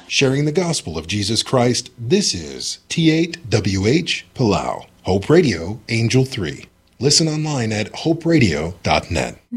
Sharing the gospel of Jesus Christ, this is T8WH Palau. Hope Radio, Angel 3. Listen online at hoperadio.net.